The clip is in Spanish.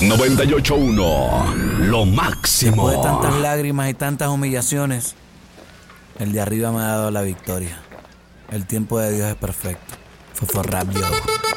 98.1, lo máximo. Después de tantas lágrimas y tantas humillaciones, el de arriba me ha dado la victoria. El tiempo de Dios es perfecto. Fofo Rap Yo.